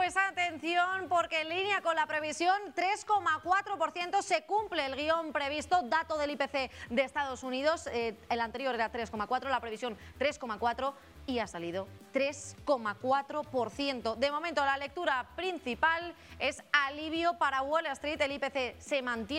Pues atención, porque en línea con la previsión, 3,4% se cumple el guión previsto, dato del IPC de Estados Unidos. El anterior era 3,4%, la previsión 3,4% y ha salido 3,4%. De momento, la lectura principal es alivio para Wall Street. El IPC se mantiene